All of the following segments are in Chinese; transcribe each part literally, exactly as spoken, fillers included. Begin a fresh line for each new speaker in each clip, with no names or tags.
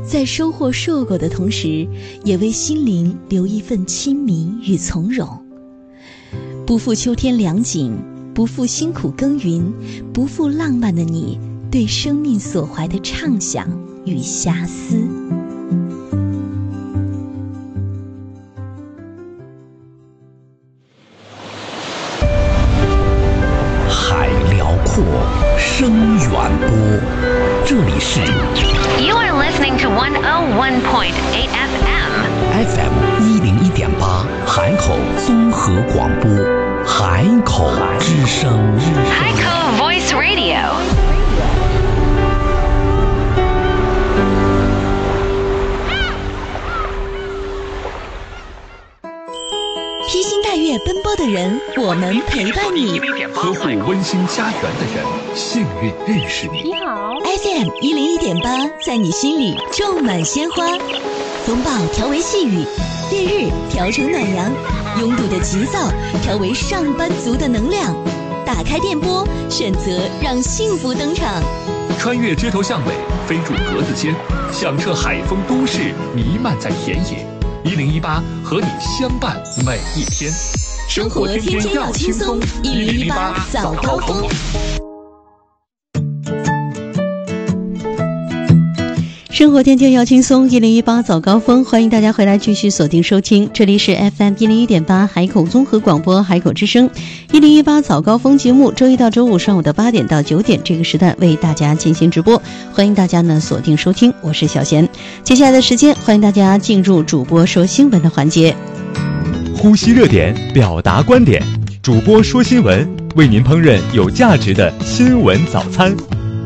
在收获硕果的同时，也为心灵留一份亲民与从容。不负秋天良景，不负辛苦耕耘，不负浪漫的你对生命所怀的畅想与遐思。
海辽阔，声远播，这里是
You are listening to one oh one point eight F M
F M 一零一点八海口综合广播，海口之声，
海口 Voice Radio。
披星戴月奔波的人，我们陪伴你；
呵护温馨家园的人，幸运认识你。
你好 ，F M 一零一点八，在你心里种满鲜花。风暴调为细雨，烈日调成暖阳，拥堵的急躁调为上班族的能量。打开电波，选择让幸福登场。
穿越街头巷尾，飞入格子间，响彻海风都市，弥漫在田野。一零一八和你相伴每一天，
生活天天要轻松。一零一八早高峰。生活天天要轻松，一零一八早高峰，欢迎大家回来继续锁定收听，这里是 F M 一零一点八海口综合广播海口之声，一零一八早高峰节目，周一到周五上午的八点到九点这个时段为大家进行直播，欢迎大家呢锁定收听，我是小贤。接下来的时间，欢迎大家进入主播说新闻的环节。
呼吸热点，表达观点，主播说新闻，为您烹饪有价值的新闻早餐。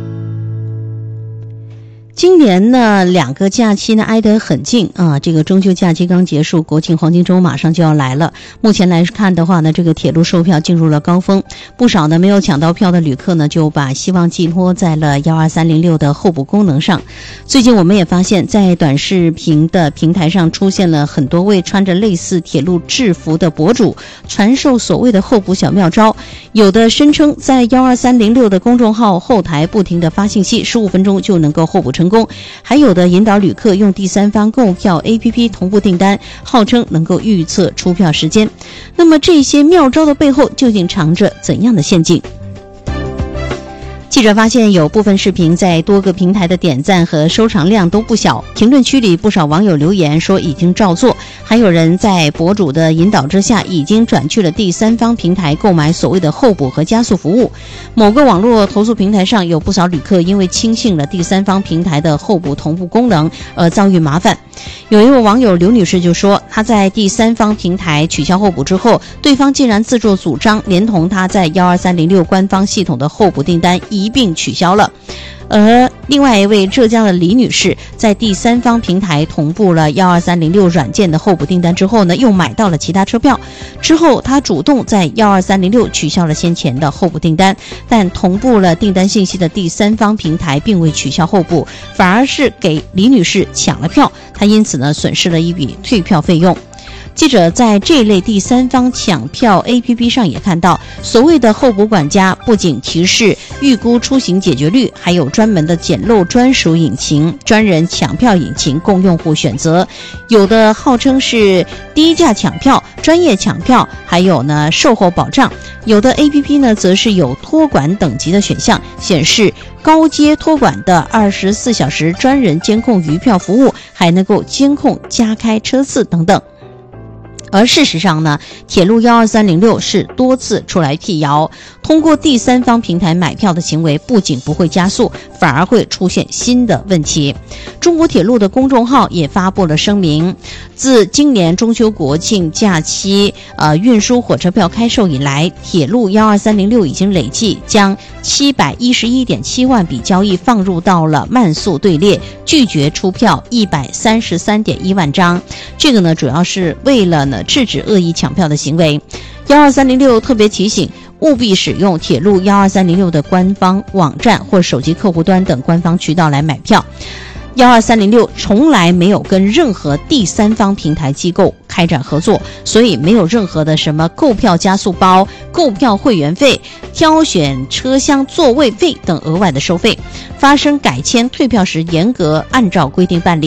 今年呢，两个假期呢挨得很近啊，这个中秋假期刚结束，国庆黄金周马上就要来了。目前来看的话呢，这个铁路售票进入了高峰，不少呢没有抢到票的旅客呢，就把希望寄托在了一二三零六的候补功能上。最近我们也发现，在短视频的平台上出现了很多位穿着类似铁路制服的博主，传授所谓的候补小妙招，有的声称在一二三零六的公众号后台不停地发信息，十五分钟就能够候补成功。还有的引导旅客用第三方购票 A P P 同步订单，号称能够预测出票时间。那么这些妙招的背后究竟藏着怎样的陷阱？记者发现，有部分视频在多个平台的点赞和收藏量都不小，评论区里不少网友留言说已经照做，还有人在博主的引导之下已经转去了第三方平台购买所谓的候补和加速服务。某个网络投诉平台上有不少旅客因为轻信了第三方平台的候补同步功能而遭遇麻烦。有一位网友刘女士就说，她在第三方平台取消候补之后，对方竟然自作主张连同她在一二三零六官方系统的候补订单一并取消了。而另外一位浙江的李女士在第三方平台同步了一二三零六软件的候补订单之后呢，又买到了其他车票。之后她主动在一二三零六取消了先前的候补订单，但同步了订单信息的第三方平台并未取消候补，反而是给李女士抢了票，她因此呢损失了一笔退票费用。记者在这类第三方抢票 A P P 上也看到，所谓的候补管家不仅提示预估出行解决率，还有专门的捡漏专属引擎、专人抢票引擎供用户选择。有的号称是低价抢票、专业抢票，还有呢售后保障。有的 A P P 呢则是有托管等级的选项，显示高阶托管的二十四小时专人监控余票服务，还能够监控加开车次等等。而事实上呢，铁路一二三零六是多次出来辟谣，通过第三方平台买票的行为不仅不会加速，反而会出现新的问题。中国铁路的公众号也发布了声明，自今年中秋国庆假期呃运输火车票开售以来，铁路一二三零六已经累计将七百一十一点七万笔交易放入到了慢速队列，拒绝出票一百三十三点一万张。这个呢，主要是为了呢制止恶意抢票的行为。一二三零六特别提醒，务必使用铁路一二三零六的官方网站或手机客户端等官方渠道来买票。一二三零六从来没有跟任何第三方平台机构开展合作，所以没有任何的什么购票加速包、购票会员费、挑选车厢座位费等额外的收费。发生改签退票时，严格按照规定办理。